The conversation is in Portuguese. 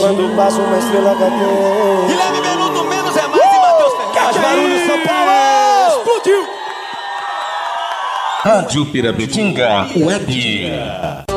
Quando passa uma estrela cadente. Guilherme Benuto, menos é mais, e Matheus Ferraz. Barulho, São Paulo! Explodiu! Rádio Pirapetinga Web.